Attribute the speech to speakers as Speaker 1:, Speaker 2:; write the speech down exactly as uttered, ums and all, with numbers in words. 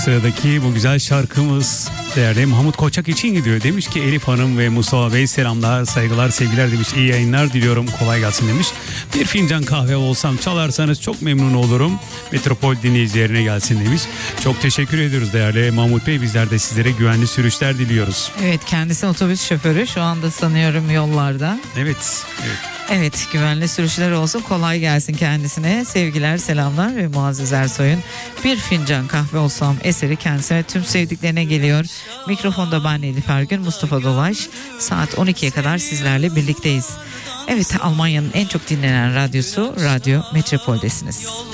Speaker 1: Sıradaki bu güzel şarkımız değerli Mahmut Koçak için gidiyor. Demiş ki Elif Hanım ve Mustafa Bey selamlar, saygılar, sevgiler demiş. İyi yayınlar diliyorum, kolay gelsin demiş. Bir fincan kahve olsam çalarsanız çok memnun olurum. Metropol dinleyicilerine gelsin demiş. Çok teşekkür ediyoruz değerli Mahmut Bey. Bizler de sizlere güvenli sürüşler diliyoruz.
Speaker 2: Evet, kendisi otobüs şoförü. Şu anda sanıyorum yollarda.
Speaker 1: Evet, evet.
Speaker 2: Evet, güvenli sürüşler olsun, kolay gelsin kendisine. Sevgiler, selamlar ve Muazzez Ersoy'un Bir Fincan Kahve Olsam eseri kendisine, tüm sevdiklerine geliyor. Mikrofonda ben Elif Ergün, Mustafa Dolaş. Saat on ikiye kadar sizlerle birlikteyiz. Evet, Almanya'nın en çok dinlenen radyosu Radyo Metropol'desiniz.